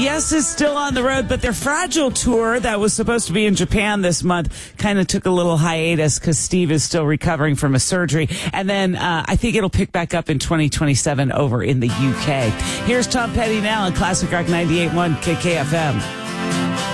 Yes is still on the road, but their Fragile tour that was supposed to be in Japan this month kind of took a little hiatus because Steve is still recovering from a surgery. And then I think it'll pick back up in 2027 over in the UK. Here's Tom Petty now on Classic Rock 98.1 KKFM.